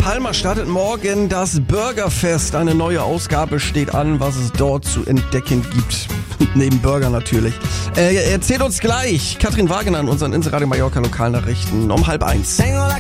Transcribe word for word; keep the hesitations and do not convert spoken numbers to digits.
Palma startet morgen das Burgerfest. Eine neue Ausgabe steht an, was es dort zu entdecken gibt. Neben Burger natürlich. Äh, erzählt uns gleich Katrin Wagener in unseren Inseradio Mallorca Lokalnachrichten um halb eins.